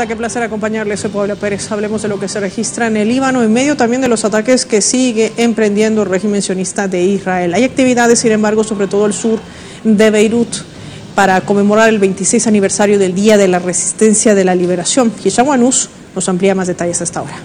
tarde, qué placer acompañarles. Soy Paula Pérez. Hablemos de lo que se registra en el Líbano, en medio también de los ataques que sigue emprendiendo el régimen sionista de Israel. Hay actividades, sin embargo, sobre todo el sur de Beirut, para conmemorar el 26 aniversario del Día de la Resistencia de la Liberación. Hisham Wanous nos amplía más detalles a esta hora.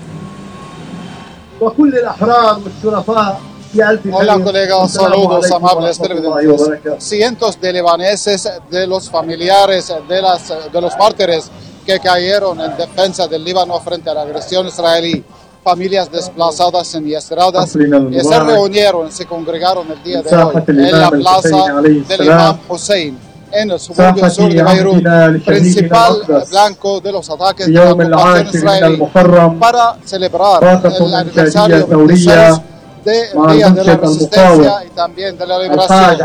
Hola colegas, saludos amables televidentes. Cientos de libaneses, de los familiares de los mártires que cayeron en defensa del Líbano frente a la agresión israelí, familias desplazadas y estradas, que se reunieron, se congregaron el día de hoy en la plaza del Imam Hussein, en el suburbio sur de Beirut, principal blanco de los ataques de la ocupación israelí, para celebrar el aniversario 26 del Día de la Resistencia y también de la Liberación,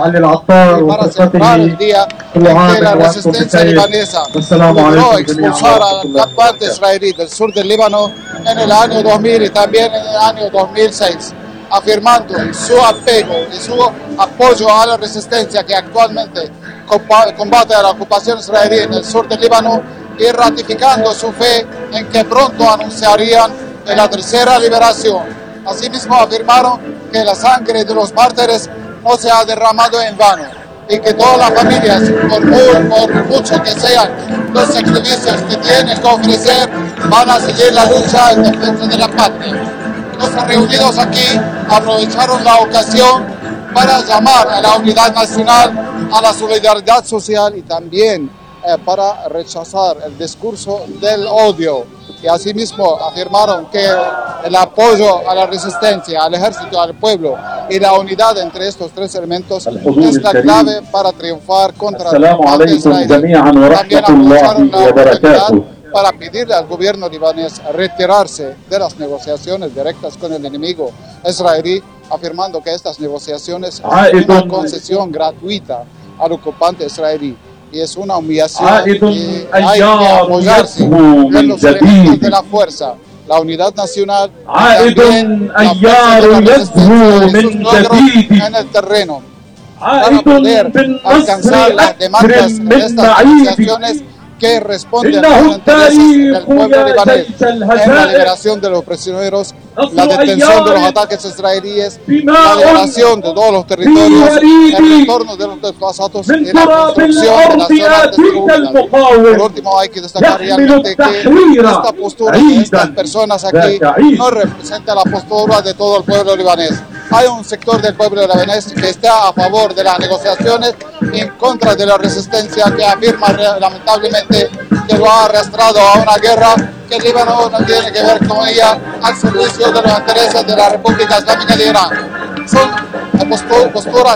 y para celebrar el día en que la resistencia libanesa logró expulsar a la parte israelí del sur del Líbano en el año 2000 y también en el año 2006, afirmando su apego y su apoyo a la resistencia que actualmente combate a la ocupación israelí en el sur del Líbano, y ratificando su fe en que pronto anunciarían la tercera liberación. Asimismo afirmaron que la sangre de los mártires no se ha derramado en vano y que todas las familias, por mucho que sean los sacrificios que tienen que ofrecer, van a seguir la lucha en defensa de la patria. Los reunidos aquí aprovecharon la ocasión para llamar a la unidad nacional, a la solidaridad social y también para rechazar el discurso del odio. Y asimismo afirmaron que el apoyo a la resistencia, al ejército, al pueblo y la unidad entre estos tres elementos es la clave para triunfar contra el combate israelí. También aprovecharon la oportunidad para pedirle al gobierno libanés retirarse de las negociaciones directas con el enemigo israelí, afirmando que estas negociaciones son una concesión gratuita al ocupante israelí. Y es una humillación y hay que apoyarse en los elementos de la fuerza, la unidad nacional y también la fuerza de la resistencia y sus logros en el terreno para poder alcanzar las demandas de estas negociaciones que responden a los intereses del pueblo libanés en la liberación de los prisioneros, la detención de los ataques israelíes, la liberación de todos los territorios, el retorno de los desplazados y la construcción de las zonas destruidas. Por último, hay que destacar realmente que esta postura de estas personas aquí no representa la postura de todo el pueblo libanés. Hay un sector del pueblo libanés que está a favor de las negociaciones y en contra de la resistencia, que afirma lamentablemente que lo ha arrastrado a una guerra que el Líbano no tiene que ver con ella, al servicio de los intereses de la República Islámica de Irán. Son posturas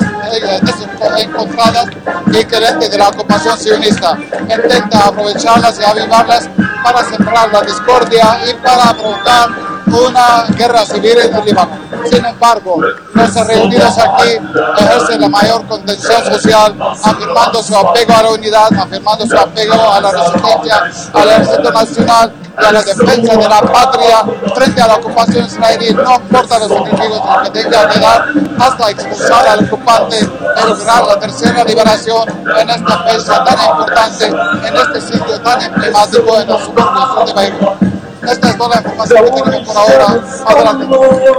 encontradas y diferentes de la ocupación sionista. Intenta aprovecharlas y avivarlas para sembrar la discordia y para provocar una guerra civil en el Líbano. Sin embargo, los reunidos aquí ejercen la mayor contención social, afirmando su apego a la unidad, afirmando su apego a la resistencia, al ejército nacional y a la defensa de la patria frente a la ocupación israelí. No importa los sacrificios que tenga que dar hasta expulsar al ocupante y lograr la tercera liberación en esta fecha tan importante, en este sitio tan emblemático en los suburbios sur de Beirut. Esta es toda la información que tenemos por ahora. Adelante.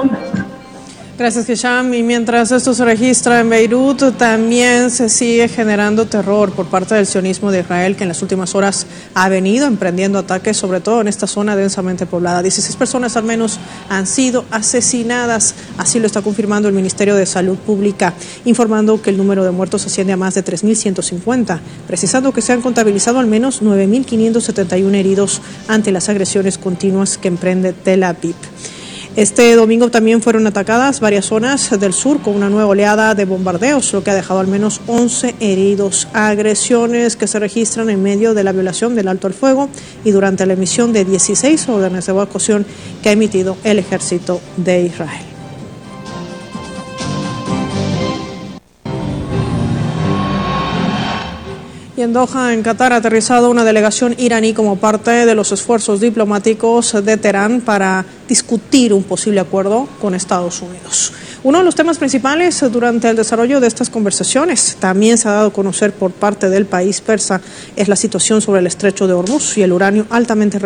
Gracias, Hisham. Y mientras esto se registra en Beirut, también se sigue generando terror por parte del sionismo de Israel, que en las últimas horas ha venido emprendiendo ataques, sobre todo en esta zona densamente poblada. 16 personas al menos han sido asesinadas, así lo está confirmando el Ministerio de Salud Pública, informando que el número de muertos asciende a más de 3.150, precisando que se han contabilizado al menos 9.571 heridos ante las agresiones continuas que emprende Tel Aviv. Este domingo también fueron atacadas varias zonas del sur con una nueva oleada de bombardeos, lo que ha dejado al menos 11 heridos. Agresiones que se registran en medio de la violación del alto al fuego y durante la emisión de 16 órdenes de evacuación que ha emitido el ejército de Israel. Y en Doha, en Qatar, ha aterrizado una delegación iraní como parte de los esfuerzos diplomáticos de Teherán para discutir un posible acuerdo con Estados Unidos. Uno de los temas principales durante el desarrollo de estas conversaciones, también se ha dado a conocer por parte del país persa, es la situación sobre el estrecho de Hormuz y el uranio altamente